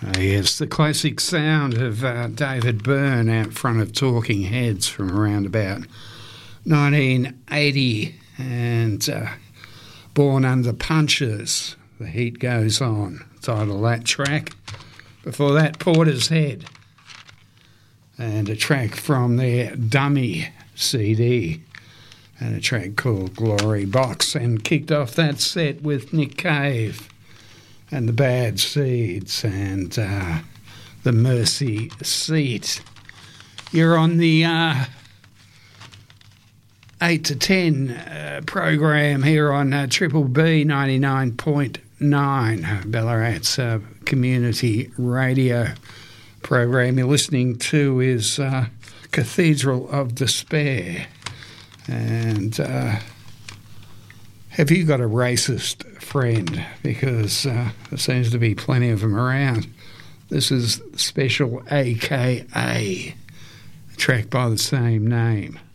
Yes, the classic sound of David Byrne out front of Talking Heads from around about 1980 and Born Under Punches, The Heat Goes On, title of that track. Before that, Porter's Head and a track from their Dummy CD and a track called Glory Box, and kicked off that set with Nick Cave and the Bad Seeds and the Mercy Seat. You're on the 8 to 10 program here on Triple B 99.9, Ballarat's community radio program. You're listening to is Cathedral of Despair. And have you got a racist friend? Because there seems to be plenty of them around. This is Special AKA, a track by the same name.